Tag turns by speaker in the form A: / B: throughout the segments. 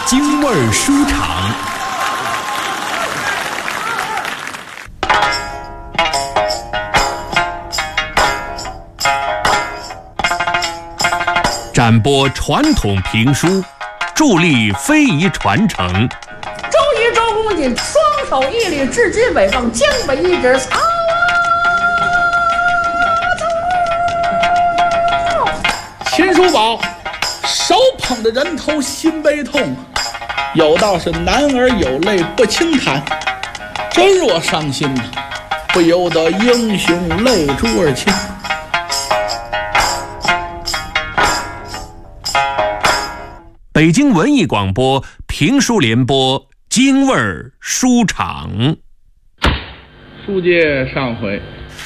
A: 京味儿书场。展播传统评书，助力非遗传承。
B: 周瑜、周公瑾双手一捋，至今尾放，江北一指曹。
C: 秦叔宝手捧着人头心悲痛，有道是男儿有泪不轻弹，真若伤心呐，不由得英雄泪珠儿倾。
A: 北京文艺广播评书联播京味儿书场。
C: 书接上回，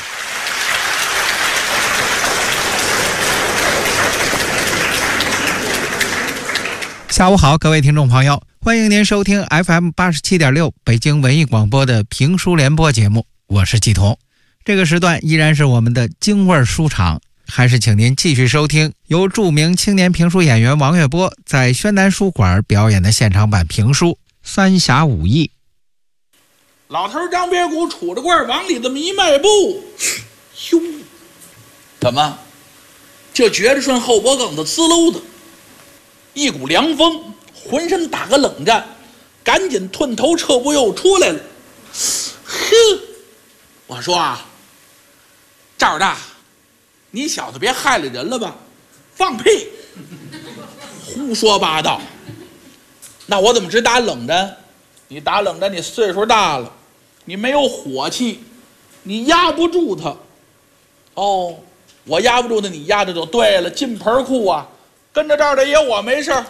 D: 下午好，各位听众朋友，欢迎您收听 FM87.6 北京文艺广播的评书联播节目，我是季彤。这个时段依然是我们的京味儿书场，还是请您继续收听由著名青年评书演员王月波在宣南书馆表演的现场版评书《三峡五义》。
C: 老头张别谷杵着棍往里这么一迈步，咻，怎么就觉着顺后脖梗子滋溜的一股凉风，浑身打个冷战，赶紧褪头撤步又出来了。哼，我说啊，赵大，你小子别害了人了吧？放屁，胡说八道。那我怎么只打冷战？你打冷战，你岁数大了，你没有火气，你压不住他。哦，我压不住他，你压着就对了。进盆裤啊，跟着赵大爷我没事儿。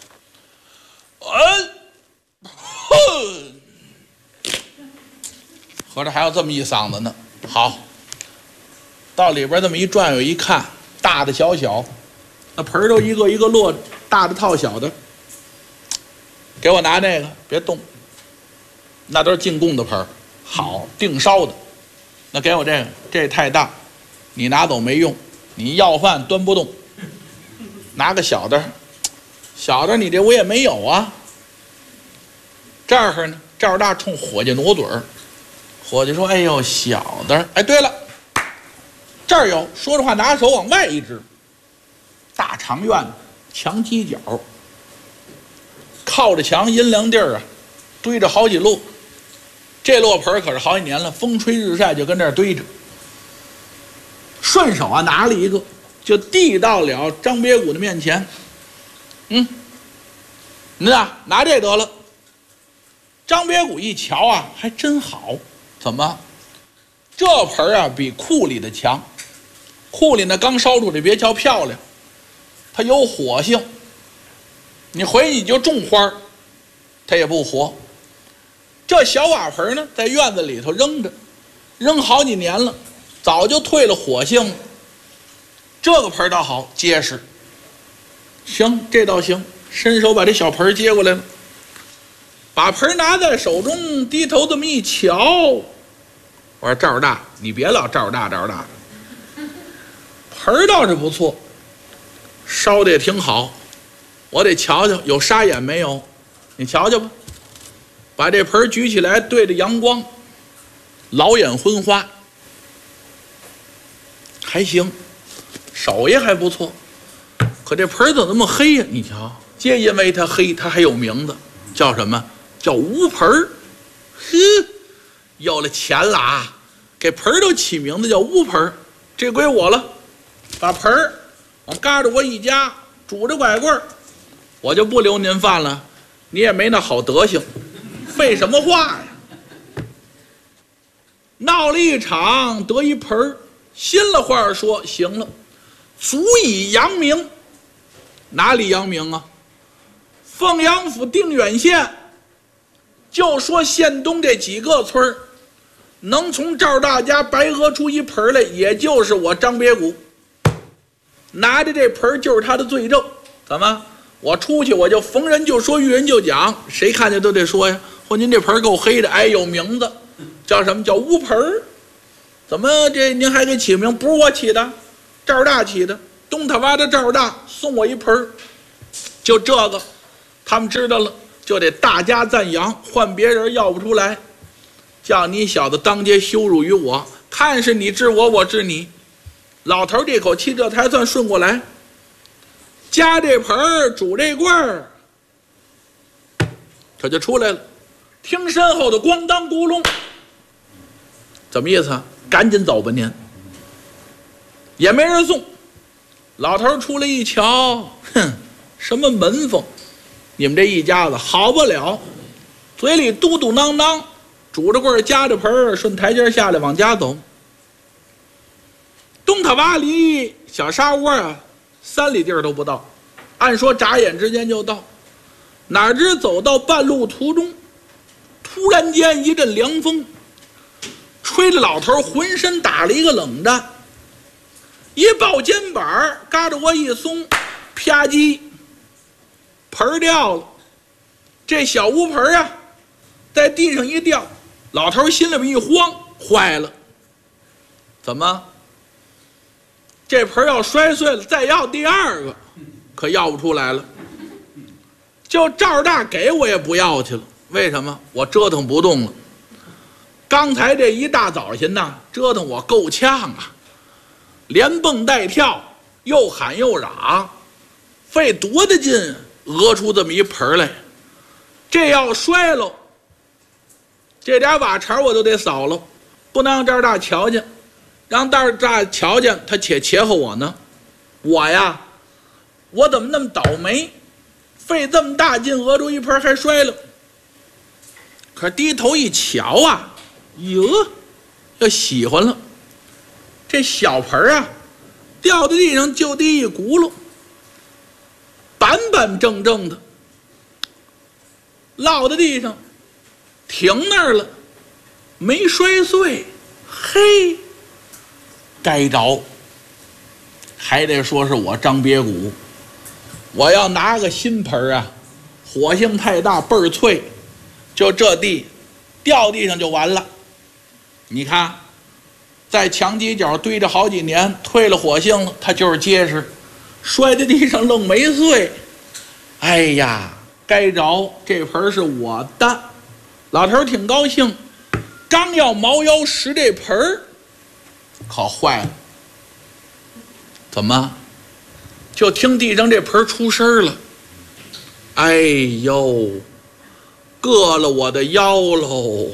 C: 合着还有这么一嗓子呢。好，到里边这么一转悠一看，大的小小，那盆儿都一个一个摞，大的套小的。给我拿那个，别动。那都是进贡的盆儿，好定烧的。那给我这个，这太大，你拿走没用，你要饭端不动。拿个小的，小的你这我也没有啊。这儿呢，赵大冲伙计挪嘴儿，伙计说：“哎呦，小的，哎，对了，这儿有。”说着话，拿手往外一指，大长院子，墙犄角，靠着墙阴凉地儿啊，堆着好几摞。这摞盆可是好几年了，风吹日晒就跟这儿堆着。顺手啊拿了一个，就递到了张别谷的面前。您啊拿这得了。张别谷一瞧啊，还真好。怎么？这盆啊比库里的强。库里那刚烧出来，别瞧漂亮，它有火性。你回去你就种花，它也不活。这小瓦盆呢，在院子里头扔着，扔好几年了，早就退了火性了。这个盆倒好，结实。行，这倒行。伸手把这小盆接过来了，把盆拿在手中，低头这么一瞧，我说赵大，你别老赵大赵大的，盆倒是不错，烧的也挺好，我得瞧瞧有沙眼没有，你瞧瞧吧。把这盆举起来，对着阳光，老眼昏花，还行，手艺还不错。可这盆怎么那么黑呀？你瞧，皆因为它黑，它还有名字，叫什么？叫乌盆儿。有了钱了啊，给盆都起名字叫乌盆，这归我了。把盆往嘎着我一夹，拄着拐棍，我就不留您饭了。你也没那好德行。废什么话呀？闹了一场得一盆，新了话说行了，足以扬名。哪里扬名啊？凤阳府定远县，就说县东这几个村能从赵大家白讹出一盆来，也就是我张别谷。拿着这盆就是他的罪证。怎么？我出去我就逢人就说，遇人就讲，谁看见都得说呀。或您这盆够黑的，哎，有名字，叫什么？叫乌盆。怎么这您还给起名？不是我起的，赵大起的。东塔洼的赵大送我一盆，就这个，他们知道了。 就得大加赞扬，换别人要不出来。叫你小子当街羞辱于我，看是你治我，我治你。老头这口气这才算顺过来，夹这盆儿煮这棍儿，他就出来了。听身后的咣当咕隆，怎么意思啊？赶紧走吧您。也没人送。老头出来一瞧，哼，什么门风？你们这一家子好不了，嘴里嘟嘟囔囔，拄着棍儿夹着盆儿，顺台阶下来往家走。东塔洼离小沙窝啊，3里地儿都不到，按说眨眼之间就到，哪知走到半路途中，突然间一阵凉风，吹着老头浑身打了一个冷战，一抱肩膀，嘎着我一松，啪叽，盆儿掉了。这小乌盆啊，在地上一掉，老头心里边一慌，坏了，怎么？这盆要摔碎了，再要第2个，可要不出来了。就赵大给我也不要去了，为什么？我折腾不动了。刚才这一大早晨呢，折腾我够呛啊，连蹦带跳，又喊又嚷，费多大劲讹出这么一盆来。这要摔了，这点瓦茬我都得扫了，不能让赵大瞧见。让大大瞧见，他且和我呢。我呀，我怎么那么倒霉，费这么大劲讹出一盆还摔了。可低头一瞧啊，哟，要喜欢了。这小盆啊，掉在地上就地一轱辘，板板正正的，落在地上，停那儿了，没摔碎。嘿！该着，还得说是我张别谷，我要拿个新盆啊，火性太大，倍儿脆，就这地掉地上就完了。你看，在墙基角堆着好几年，退了火性了，它就是结实，摔在地上愣没碎。哎呀，该着，这盆是我的。老头挺高兴，刚要猫腰拾这盆儿，可坏了，怎么？就听地上这盆出声了，哎呦，硌了我的腰喽！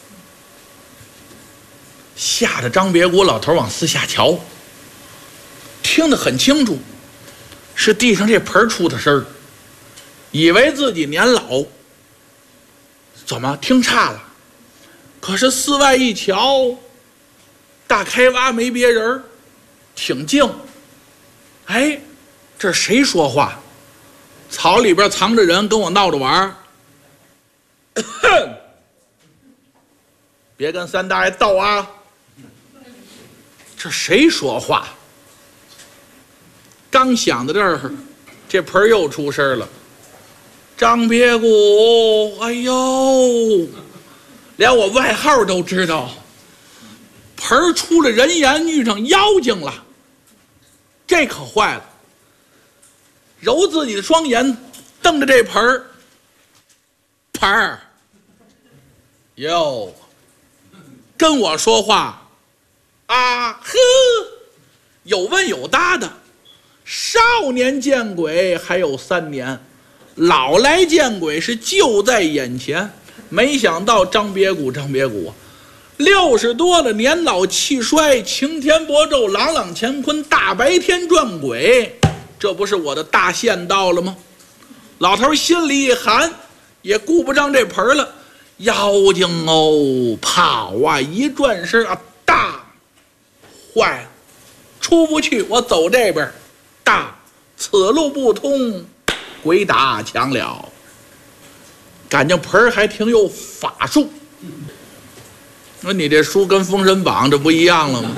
C: 吓得张别谷老头往四下瞧，听得很清楚，是地上这盆出的声儿，以为自己年老，怎么听差了？可是四外一瞧，大开洼没别人，挺静。哎，这谁说话？草里边藏着人，跟我闹着玩。别跟三大爷斗啊！这谁说话？刚想到这儿，这盆又出声了。张别谷，哎呦，连我外号都知道。盆出了人言，遇上妖精了，这可坏了。揉自己的双眼，瞪着这盆儿，哟，跟我说话啊呵，有问有答的。少年见鬼还有3年，老来见鬼是就在眼前。没想到张别谷60多了，年老气衰，擎天博昼，朗朗乾坤，大白天转鬼，这不是我的大限到了吗？老头心里一寒，也顾不上这盆了。妖精哦，跑啊！一转身啊，大坏了，出不去，我走这边，大此路不通，鬼打墙了。感情盆还挺有法术。说你这书跟《封神榜》这不一样了吗？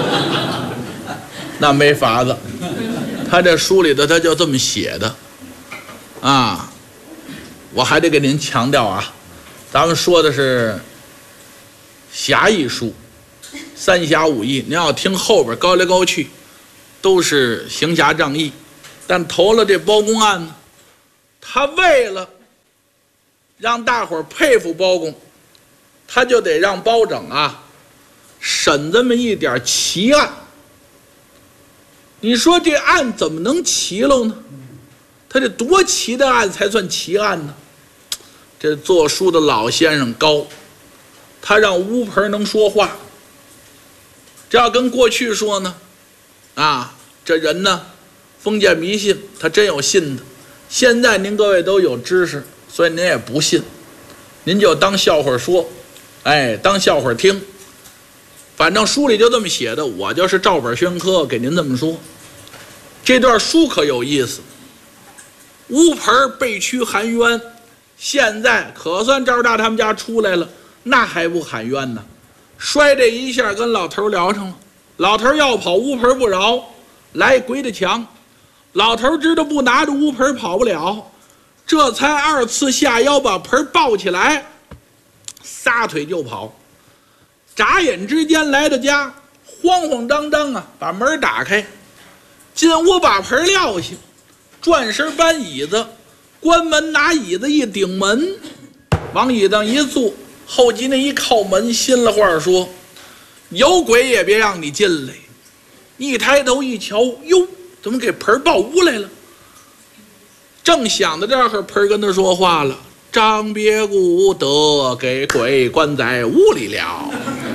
C: 那没法子，他这书里头他就这么写的啊。我还得给您强调啊，咱们说的是侠义书，三侠五义。您要听后边高来高去，都是行侠仗义。但投了这包公案呢，他为了让大伙儿佩服包公，他就得让包拯啊审这么一点奇案。你说这案怎么能奇喽呢？他这多奇的案才算奇案呢？这做书的老先生高，他让乌盆能说话。这要跟过去说呢，啊，这人呢封建迷信，他真有信的。现在您各位都有知识，所以您也不信，您就当笑话说，哎，当笑话听。反正书里就这么写的，我就是照本宣科给您这么说。这段书可有意思，乌盆被驱含冤，现在可算赵大他们家出来了，那还不喊冤呢？摔这一下跟老头聊上了，老头要跑，乌盆不饶，来鬼的墙。老头知道不拿着乌盆跑不了，这才2次下腰把盆抱起来，撒腿就跑。眨眼之间来到家，慌慌张张啊，把门打开，进屋把盆撂下，转身搬椅子，关门拿椅子一顶门，往椅子上一坐，后脊那一靠门，心里话说：有鬼也别让你进来。一抬头一瞧，哟，怎么给盆抱屋来了？正想到这儿，盆跟他说话了：张别谷得给鬼关在屋里了。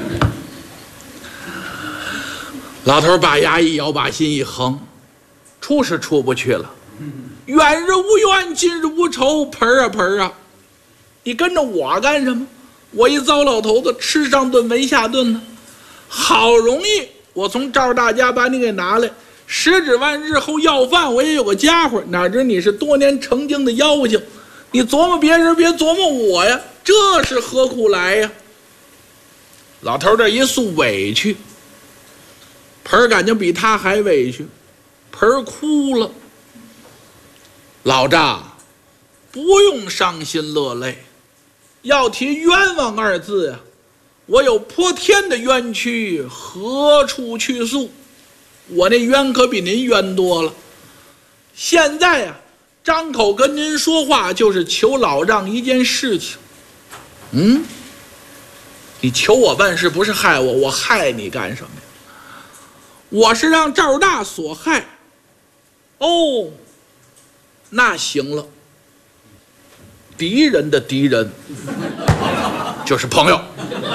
C: 老头把牙一咬，把心一横，出是出不去了。远日无冤，近日无仇。盆啊盆啊，你跟着我干什么？我一糟老头子，吃上顿没下顿呢。好容易我从赵大家把你给拿来，10指万日后要饭我也有个家伙，哪知你是多年成精的妖精，你琢磨别人别琢磨我呀，这是何苦来呀？老头这一诉委屈，盆感情比他还委屈，盆哭了。老丈，不用伤心落泪，要提冤枉2字呀，我有泼天的冤屈，何处去诉？我那冤可比您冤多了。现在呀，张口跟您说话，就是求老丈一件事情。你求我办事不是害我，我害你干什么呀？我是让赵大所害。哦，那行了，敌人的敌人就是朋友。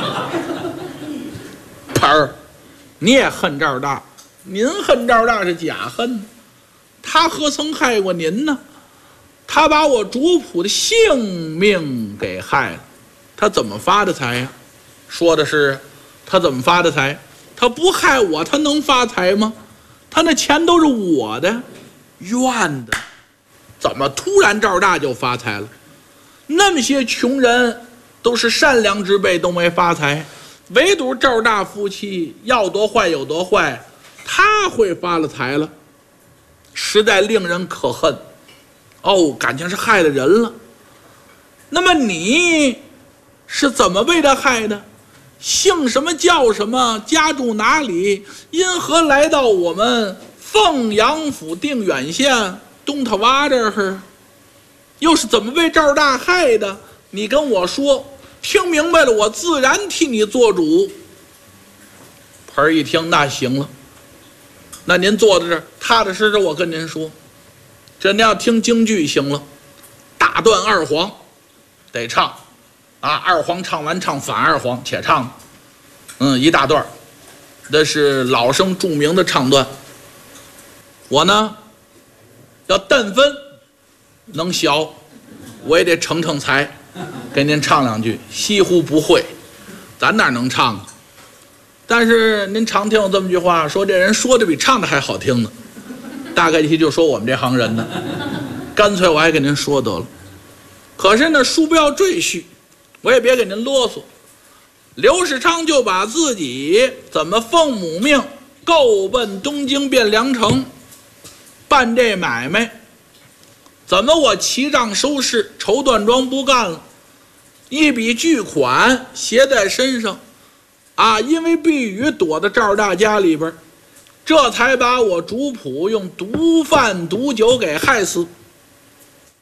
C: 盆儿，你也恨赵大，您恨赵大是假恨，他何曾害过您呢？他把我主仆的性命给害了，他怎么发的财呀？说的是他怎么发的财？他不害我，他能发财吗？他那钱都是我的，怨的。怎么突然赵大就发财了？那么些穷人都是善良之辈，都没发财，唯独赵大夫妻要多坏有多坏，他会发了财了，实在令人可恨。哦，感情是害了人了。那么你是怎么被他害的？姓什么叫什么？家住哪里？因何来到我们凤阳府定远县东塔洼这儿？又是怎么被赵大害的？你跟我说，听明白了，我自然替你做主。盆儿一听，那行了，那您坐在这儿，踏踏实实我跟您说，这您要听京剧行了，大段二黄得唱啊，二黄唱完唱反二黄，且唱，一大段，那是老生著名的唱段。我呢，要但分能学，我也得成才，给您唱两句。西湖不会，咱哪能唱啊？但是您常听有这么句话，说这人说的比唱的还好听呢。大概其就说我们这行人呢，干脆我还给您说得了。可是呢，书不要赘叙，我也别给您啰嗦。刘世昌就把自己怎么奉母命够奔东京汴梁城办这买卖，怎么我齐账收市，绸缎庄不干了，一笔巨款携在身上啊，因为避雨躲到赵大家里边，这才把我主仆用毒贩毒酒给害死。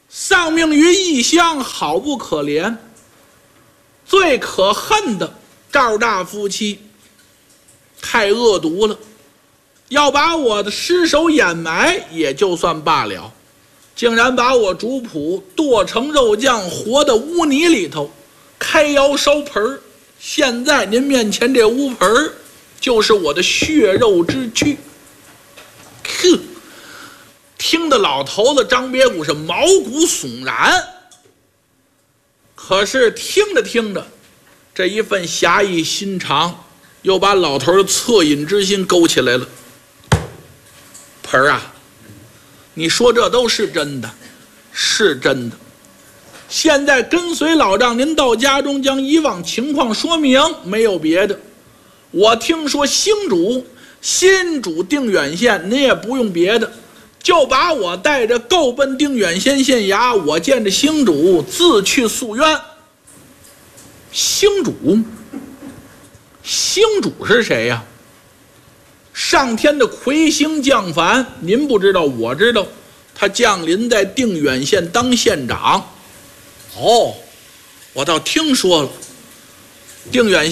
C: 丧命于异乡，好不可怜。最可恨的赵大夫妻太恶毒了，要把我的尸首掩埋也就算罢了，竟然把我主仆剁成肉酱，活在污泥里头，开窑烧盆儿。现在您面前这乌盆儿就是我的血肉之躯。哼！听得老头子张别谷是毛骨悚然。可是听着听着，这一份侠义心肠又把老头的恻隐之心勾起来了。盆儿啊，你说这都是真的，是真的。现在跟随老丈您到家中，将以往情况说明，没有别的。我听说新主定远县，您也不用别的，就把我带着够奔定远县县衙，我见着星主自去诉冤。星主是谁呀？上天的魁星降凡，您不知道，我知道，他降临在定远县当县长。哦，我倒听说了，定远